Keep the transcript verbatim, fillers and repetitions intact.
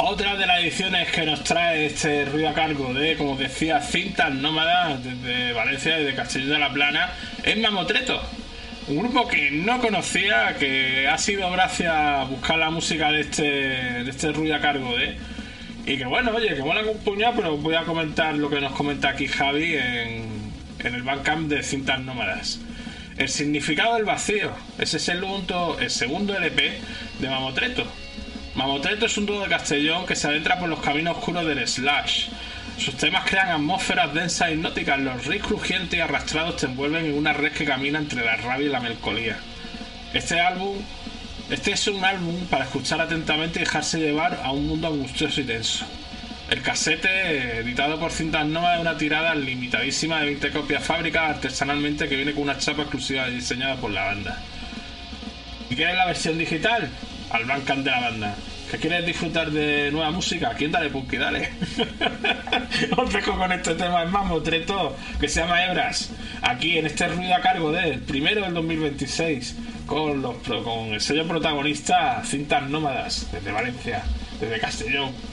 Otra de las ediciones que nos trae este ruido a cargo de, como decía, Cintas Nómadas desde Valencia y de Castellón de la Plana es Mamotreto. Un grupo que no conocía, que ha sido gracias a buscar la música de este, de este ruido a cargo de. Y que bueno, oye, que mola un puñado, pero voy a comentar lo que nos comenta aquí Javi en, en el Bandcamp de Cintas Nómadas. El significado del vacío. Ese es el, segundo, el segundo L P de Mamotreto. Mamotreto es un dúo de Castellón que se adentra por los caminos oscuros del slash. Sus temas crean atmósferas densas e hipnóticas. Los riffs crujientes y arrastrados te envuelven en una red que camina entre la rabia y la melancolía. Este álbum, este es un álbum para escuchar atentamente y dejarse llevar a un mundo angustioso y tenso. El casete, editado por Cintas Nómadas, es una tirada limitadísima de veinte copias fabricadas artesanalmente que viene con una chapa exclusiva diseñada por la banda. ¿Y quieres la versión digital? Al Bandcamp de la banda. ¿Que quieres disfrutar de nueva música? Aquí en Dale Punky Dale. Os dejo con este tema en Mamotreto que se llama Hebras. Aquí en este ruido a cargo del primero del dos mil veintiséis con, los, con el sello protagonista Cintas Nómadas desde Valencia, desde Castellón.